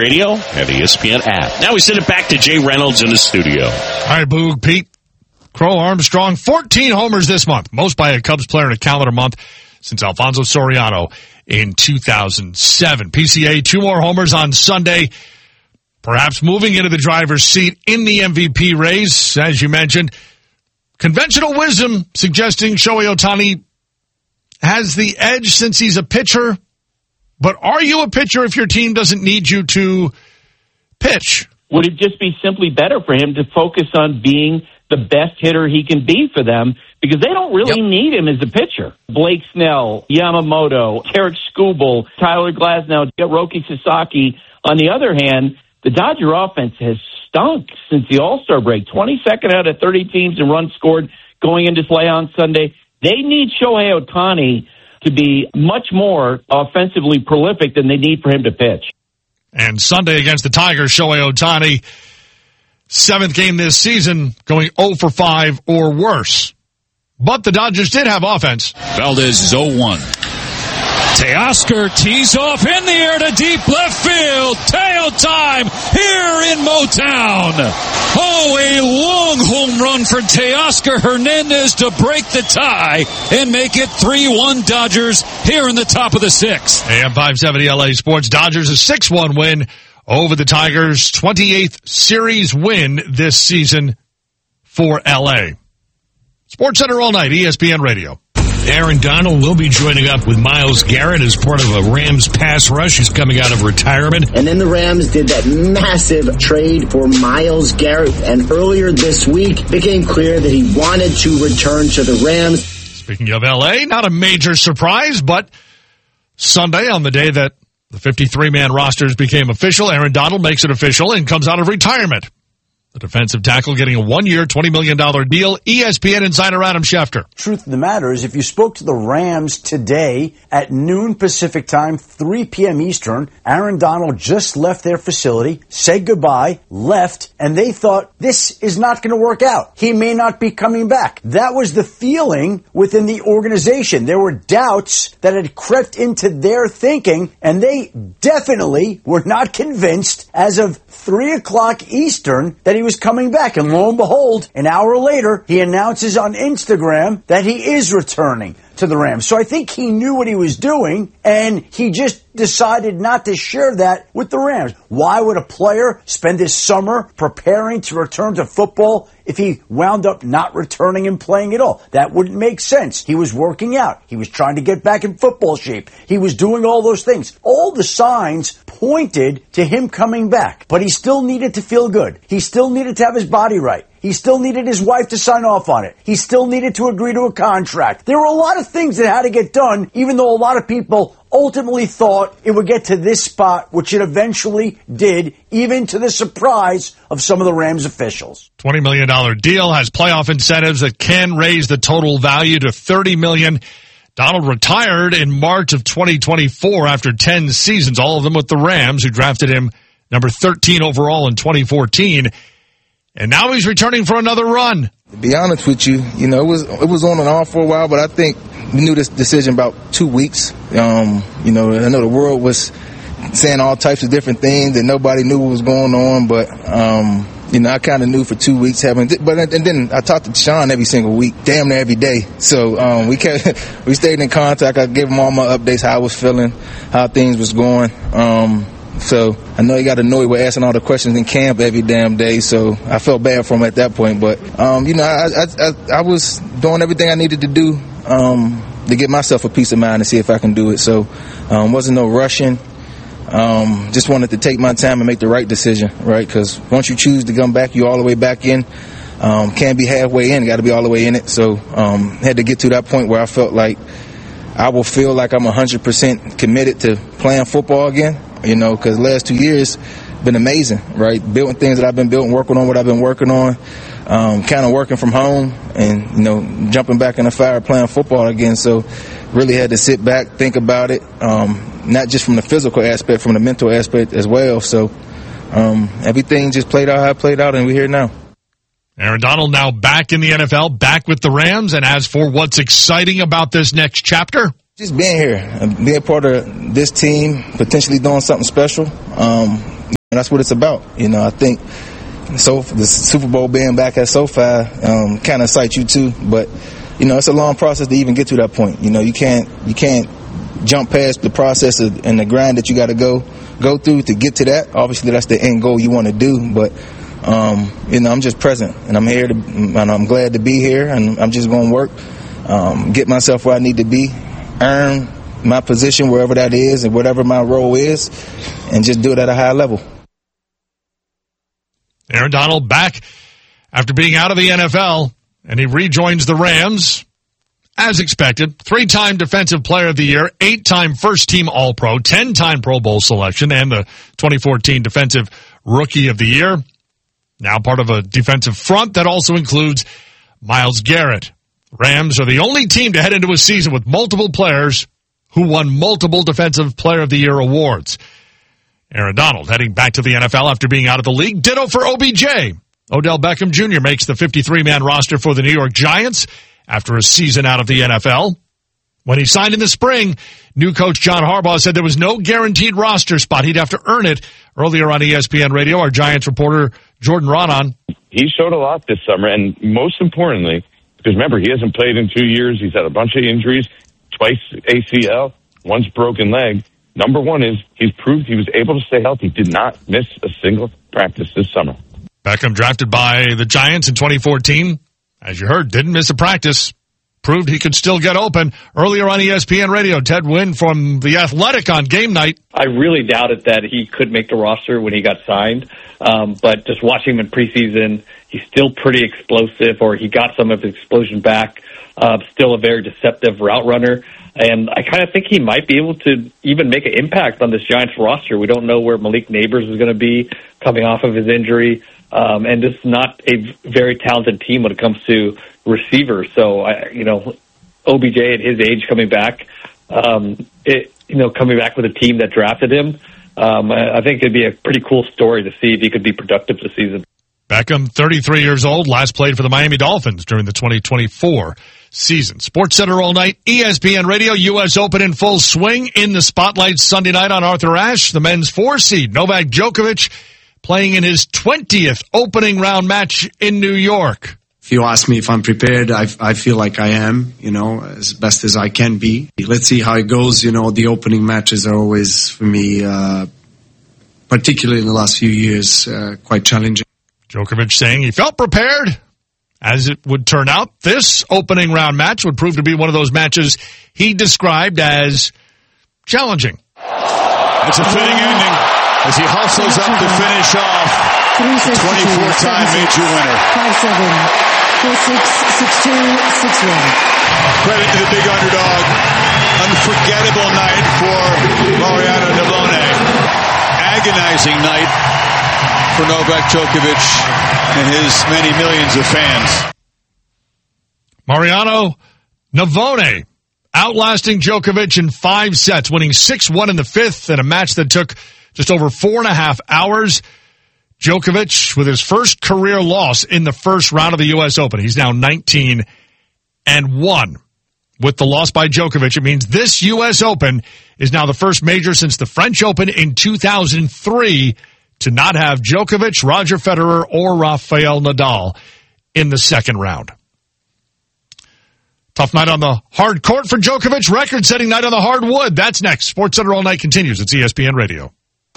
Radio and the ESPN app. Now we send it back to Jay Reynolds in the studio. All right, Boog, Pete. Crow Armstrong, 14 homers this month, most by a Cubs player in a calendar month since Alfonso Soriano in 2007. PCA, 2 more homers on Sunday, perhaps moving into the driver's seat in the MVP race, as you mentioned. Conventional wisdom suggesting Shohei Ohtani has the edge since he's a pitcher, but are you a pitcher if your team doesn't need you to pitch? Would it just be simply better for him to focus on being the best hitter he can be for them, because they don't really need him as a pitcher? Blake Snell, Yamamoto, Tarik Skubal, Tyler Glasnow, Roki Sasaki. On the other hand, the Dodger offense has stunk since the All-Star break. 22nd out of 30 teams in runs scored going into play on Sunday. They need Shohei Ohtani to be much more offensively prolific than they need for him to pitch. And Sunday against the Tigers, Shohei Ohtani, 7th game this season, going 0 for 5 or worse. But the Dodgers did have offense. Valdez is 0-1. Teoscar tees off in the air to deep left field. Tail time here in Motown. Oh, a long home run for Teoscar Hernandez to break the tie and make it 3-1 Dodgers here in the top of the 6th. AM 570 LA Sports. Dodgers a 6-1 win over the Tigers. 28th series win this season for LA. SportsCenter all night, ESPN Radio. Aaron Donald will be joining up with Myles Garrett as part of a Rams pass rush. He's coming out of retirement. And then the Rams did that massive trade for Myles Garrett. And earlier this week, it became clear that he wanted to return to the Rams. Speaking of LA, not a major surprise, but Sunday, on the day that the 53-man rosters became official, Aaron Donald makes it official and comes out of retirement. The defensive tackle getting a 1-year, $20 million deal. ESPN insider Adam Schefter. Truth of the matter is, if you spoke to the Rams today at noon Pacific time, 3 p.m. Eastern, Aaron Donald just left their facility, said goodbye, left, and they thought this is not going to work out. He may not be coming back. That was the feeling within the organization. There were doubts that had crept into their thinking, and they definitely were not convinced as of 3 o'clock Eastern that he was coming back. And lo and behold, an hour later, he announces on Instagram that he is returning to the Rams. So I think he knew what he was doing, and he just decided not to share that with the Rams. Why would a player spend his summer preparing to return to football if he wound up not returning and playing at all? That wouldn't make sense. He was working out. He was trying to get back in football shape. He was doing all those things. All the signs pointed to him coming back, but he still needed to feel good. He still needed to have his body right. He still needed his wife to sign off on it. He still needed to agree to a contract. There were a lot of things that had to get done, even though a lot of people ultimately thought it would get to this spot, which it eventually did, even to the surprise of some of the Rams officials. $20 million deal has playoff incentives that can raise the total value to $30 million. Donald retired in March of 2024 after 10 seasons, all of them with the Rams, who drafted him number 13 overall in 2014. And now he's returning for another run. To be honest with you, it was on and off for a while, but I think we knew this decision about 2 weeks. I know the world was saying all types of different things and nobody knew what was going on, but I kind of knew for 2 weeks and then I talked to Sean every single week, damn near every day. So we stayed in contact. I gave him all my updates, how I was feeling, how things was going. So I know he got annoyed with asking all the questions in camp every damn day, so I felt bad for him at that point. But, I was doing everything I needed to do to get myself a peace of mind and see if I can do it. So wasn't no rushing. Just wanted to take my time and make the right decision, right? Because once you choose to come back, you all the way back in. Can't be halfway in, got to be all the way in it. So had to get to that point where I felt like I will feel like I'm 100% committed to playing football again. Because the last 2 years been amazing, right? Building things that I've been building, working on what I've been working on, kind of working from home and, jumping back in the fire, playing football again. So really had to sit back, think about it, not just from the physical aspect, from the mental aspect as well. So everything just played out how it played out, and we're here now. Aaron Donald now back in the NFL, back with the Rams. And as for what's exciting about this next chapter, just being here, being part of this team, potentially doing something special. And that's what it's about. I think the Super Bowl being back at SoFi kind of excites you too. But, it's a long process to even get to that point. You can't jump past the process and the grind that you got to go through to get to that. Obviously, that's the end goal you want to do. But, I'm just present. And I'm here and I'm glad to be here. And I'm just going to work, get myself where I need to be, earn my position wherever that is and whatever my role is, and just do it at a high level. Aaron Donald back after being out of the NFL, and he rejoins the Rams as expected. 3-time Defensive Player of the Year, 8-time first-team All-Pro, 10-time Pro Bowl selection, and the 2014 Defensive Rookie of the Year. Now part of a defensive front that also includes Myles Garrett. Rams are the only team to head into a season with multiple players who won multiple Defensive Player of the Year awards. Aaron Donald heading back to the NFL after being out of the league. Ditto for OBJ. Odell Beckham Jr. makes the 53-man roster for the New York Giants after a season out of the NFL. When he signed in the spring, new coach John Harbaugh said there was no guaranteed roster spot. He'd have to earn it. Earlier on ESPN Radio, our Giants reporter Jordan Rodon. He showed a lot this summer, and most importantly, because remember, he hasn't played in 2 years. He's had a bunch of injuries, twice ACL, once broken leg. Number one is he's proved he was able to stay healthy, did not miss a single practice this summer. Beckham, drafted by the Giants in 2014, as you heard, didn't miss a practice. Proved he could still get open. Earlier on ESPN Radio, Ted Wynn from The Athletic on game night. I really doubted that he could make the roster when he got signed, but just watching him in preseason, he's still pretty explosive, or he got some of his explosion back. Still a very deceptive route runner, and I kind of think he might be able to even make an impact on this Giants roster. We don't know where Malik Neighbors is going to be coming off of his injury, and this is not a very talented team when it comes to receivers. So, OBJ at his age coming back, coming back with a team that drafted him, I think it'd be a pretty cool story to see if he could be productive this season. Beckham, 33 years old, last played for the Miami Dolphins during the 2024 season. SportsCenter all night, ESPN Radio, U.S. Open in full swing. In the spotlight Sunday night on Arthur Ashe, the men's 4-seed, Novak Djokovic, playing in his 20th opening round match in New York. If you ask me if I'm prepared, I feel like I am, as best as I can be. Let's see how it goes. The opening matches are always, for me, particularly in the last few years, quite challenging. Djokovic saying he felt prepared. As it would turn out, this opening round match would prove to be one of those matches he described as challenging. It's a fitting ending as he hustles up to finish off. 24-time major winner. 5-7. 4-6, 6-2, 6-1. Credit to the big underdog. Unforgettable night for Mariano Navone. Agonizing night for Novak Djokovic and his many millions of fans. Mariano Navone outlasting Djokovic in 5 sets, winning 6-1 in the 5th in a match that took just over 4.5 hours. Djokovic with his first career loss in the first round of the U.S. Open. He's now 19-1. With the loss by Djokovic, it means this U.S. Open is now the first major since the French Open in 2003 to not have Djokovic, Roger Federer, or Rafael Nadal in the second round. Tough night on the hard court for Djokovic. Record-setting night on the hardwood. That's next. SportsCenter all night continues. It's ESPN Radio.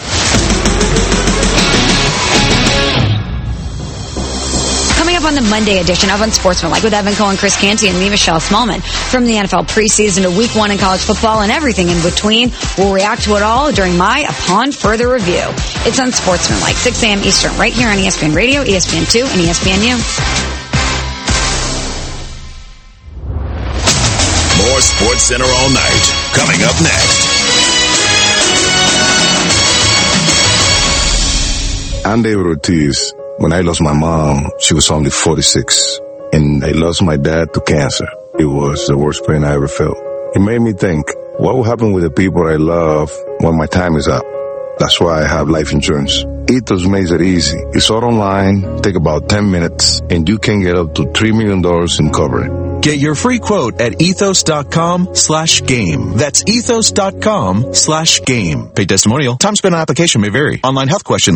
Coming up on the Monday edition of Unsportsmanlike with Evan Cohen, Chris Canty, and me, Michelle Smallman. From the NFL preseason to Week 1 in college football and everything in between, we'll react to it all during my Upon Further Review. It's Unsportsmanlike, 6 a.m. Eastern, right here on ESPN Radio, ESPN2, and ESPNU. More SportsCenter all night. Coming up next. I'm David Ortiz. When I lost my mom, she was only 46. And I lost my dad to cancer. It was the worst pain I ever felt. It made me think, what will happen with the people I love when my time is up? That's why I have life insurance. Ethos makes it easy. It's all online, take about 10 minutes, and you can get up to $3 million in coverage. Get your free quote at ethos.com/game. That's ethos.com/game. Paid testimonial. Time spent on application may vary. Online health questions.